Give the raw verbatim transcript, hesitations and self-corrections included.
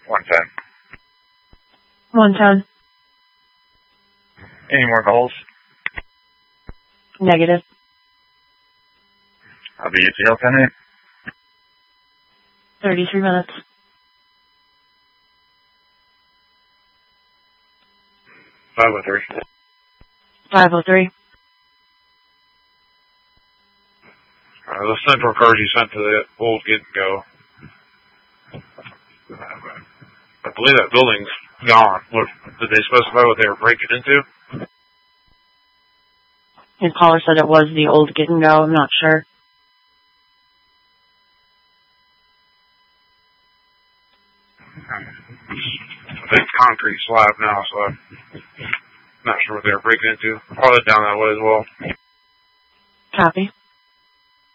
one ten. one ten. Any more calls? Negative. I'll be at T L ten eight. thirty-three minutes. five oh three. five oh three. Uh, the central cars you sent to the old Get and Go. I believe that building's gone. What, did they specify what they were breaking into? His caller said it was the old Get and Go. I'm not sure. A big concrete slab now, so I'm not sure what they were breaking into. I'll head down that way as well. Copy.